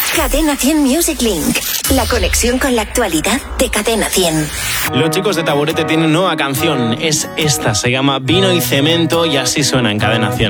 Cadena 100 Music Link. La conexión con la actualidad de Cadena 100. Los chicos de Taburete tienen nueva canción. Es esta, se llama Vino y Cemento y así suena en Cadena 100.